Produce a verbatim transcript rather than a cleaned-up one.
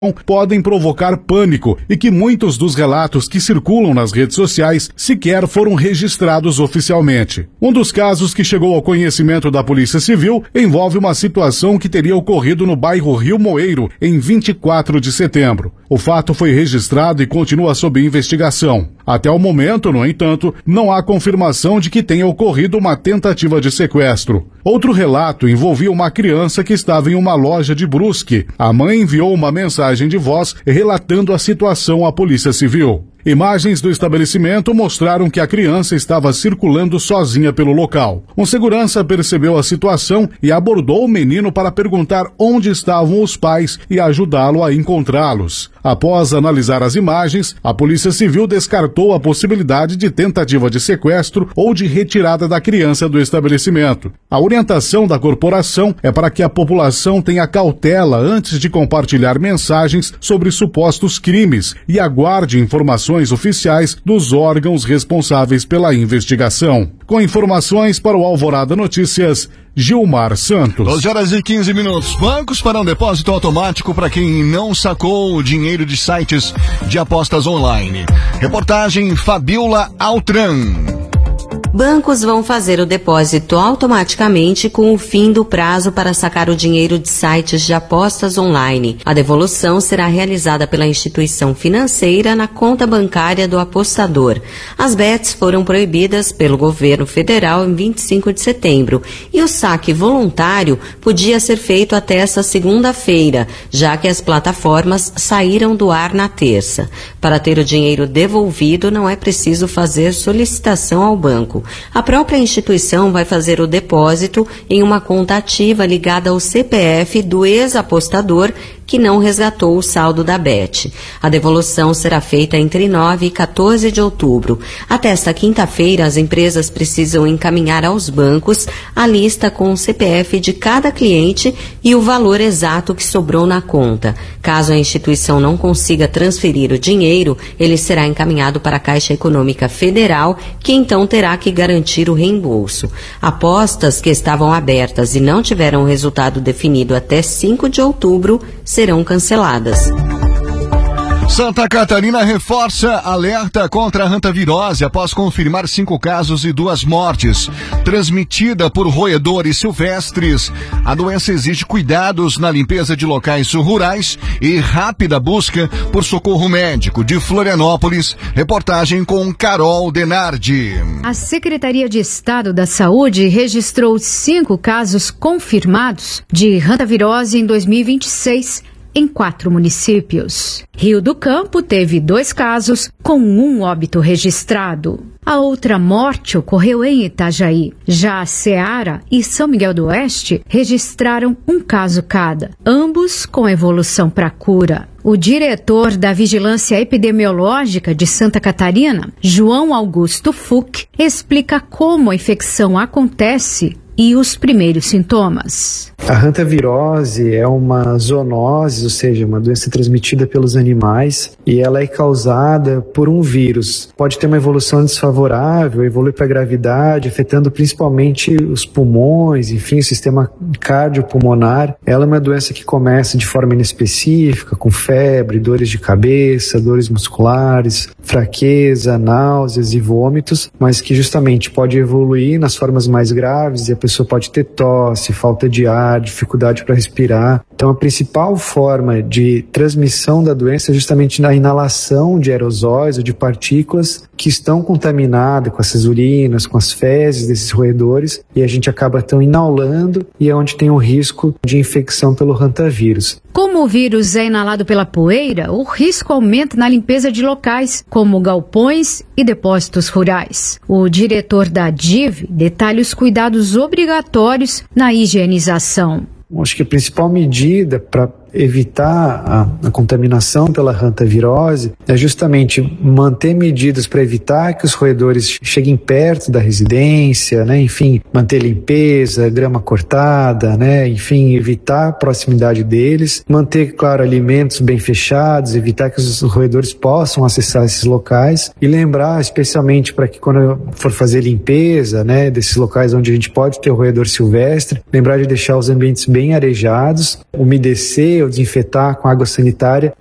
podem provocar pânico e que muitos dos relatos que circulam nas redes sociais sequer foram registrados oficialmente. Um dos casos que chegou ao conhecimento da Polícia Civil envolve uma situação que teria ocorrido no bairro Rio Moeiro em vinte e quatro de setembro. O fato foi registrado e continua sob investigação. Até o momento, no entanto, não há confirmação de que tenha ocorrido uma tentativa de sequestro. Outro relato envolvia uma criança que estava em uma loja de Brusque. A mãe enviou uma mensagem de voz relatando a situação à Polícia Civil. Imagens do estabelecimento mostraram que a criança estava circulando sozinha pelo local. Um segurança percebeu a situação e abordou o menino para perguntar onde estavam os pais e ajudá-lo a encontrá-los. Após analisar as imagens, a Polícia Civil descartou a possibilidade de tentativa de sequestro ou de retirada da criança do estabelecimento. A orientação da corporação é para que a população tenha cautela antes de compartilhar mensagens sobre supostos crimes e aguarde informações oficiais dos órgãos responsáveis pela investigação. Com informações para o Alvorada Notícias, Gilmar Santos. doze horas e quinze minutos. Bancos farão depósito automático para quem não sacou o dinheiro de sites de apostas online. Reportagem Fabiola Altran. Bancos vão fazer o depósito automaticamente com o fim do prazo para sacar o dinheiro de sites de apostas online. A devolução será realizada pela instituição financeira na conta bancária do apostador. As bets foram proibidas pelo governo federal em vinte e cinco de setembro e o saque voluntário podia ser feito até essa segunda-feira, já que as plataformas saíram do ar na terça. Para ter o dinheiro devolvido, não é preciso fazer solicitação ao banco. A própria instituição vai fazer o depósito em uma conta ativa ligada ao C P F do ex-apostador que não resgatou o saldo da bet. A devolução será feita entre nove e quatorze de outubro. Até esta quinta-feira, as empresas precisam encaminhar aos bancos a lista com o C P F de cada cliente e o valor exato que sobrou na conta. Caso a instituição não consiga transferir o dinheiro, ele será encaminhado para a Caixa Econômica Federal, que então terá que garantir o reembolso. Apostas que estavam abertas e não tiveram resultado definido até cinco de outubro serão canceladas. Santa Catarina reforça alerta contra a hantavirose após confirmar cinco casos e duas mortes. Transmitida por roedores silvestres, a doença exige cuidados na limpeza de locais rurais e rápida busca por socorro médico. De Florianópolis, reportagem com Carol Denardi. A Secretaria de Estado da Saúde registrou cinco casos confirmados de hantavirose em dois mil e vinte e seis. Em quatro municípios. Rio do Campo teve dois casos, com um óbito registrado. A outra morte ocorreu em Itajaí. Já a Ceará e São Miguel do Oeste registraram um caso cada, ambos com evolução para cura. O diretor da Vigilância Epidemiológica de Santa Catarina, João Augusto Fuch, explica como a infecção acontece e os primeiros sintomas. A hantavirose é uma zoonose, ou seja, uma doença transmitida pelos animais, e ela é causada por um vírus. Pode ter uma evolução desfavorável, evolui para a gravidade, afetando principalmente os pulmões, enfim, o sistema cardiopulmonar. Ela é uma doença que começa de forma inespecífica, com febre, dores de cabeça, dores musculares, fraqueza, náuseas e vômitos, mas que justamente pode evoluir nas formas mais graves e a pessoa pode ter tosse, falta de ar, dificuldade para respirar. Então, a principal forma de transmissão da doença é justamente na inalação de aerosóis ou de partículas que estão contaminadas com essas urinas, com as fezes desses roedores, e a gente acaba então inalando, e é onde tem o risco de infecção pelo hantavírus. Como o vírus é inalado pela poeira, o risco aumenta na limpeza de locais, como galpões e depósitos rurais. O diretor da D I V detalha os cuidados obrigatórios na higienização. Acho que a principal medida para evitar a, a contaminação pela hantavirose é justamente manter medidas para evitar que os roedores cheguem perto da residência, né? Enfim, manter limpeza, grama cortada, né? Enfim, evitar a proximidade deles, manter, claro, alimentos bem fechados, evitar que os roedores possam acessar esses locais e lembrar, especialmente para que quando for fazer limpeza, né, desses locais onde a gente pode ter o roedor silvestre, lembrar de deixar os ambientes bem arejados, umedecer ou desinfetar com água sanitária.